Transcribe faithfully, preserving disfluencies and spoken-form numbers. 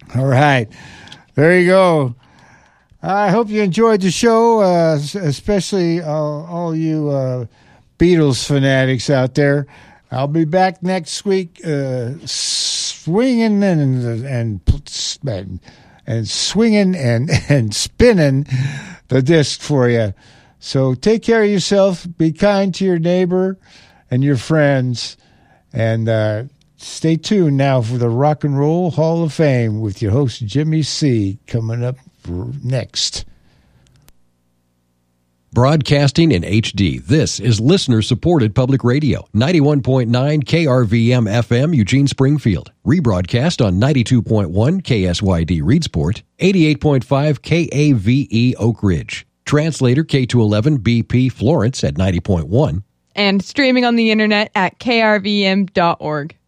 All right. There you go. I hope you enjoyed the show, uh, especially uh, all you uh, Beatles fanatics out there. I'll be back next week uh, swinging and and and, and swinging and, and spinning the disc for you. So take care of yourself. Be kind to your neighbor and your friends. And uh, stay tuned now for the Rock and Roll Hall of Fame with your host, Jimmy C., coming up next. Broadcasting in H D, this is listener-supported public radio, ninety-one point nine K R V M F M, Eugene, Springfield. Rebroadcast on ninety-two point one K S Y D, Reedsport, eighty-eight point five K A V E, Oak Ridge. Translator K two eleven B P, Florence at ninety point one. And streaming on the internet at K R V M dot org.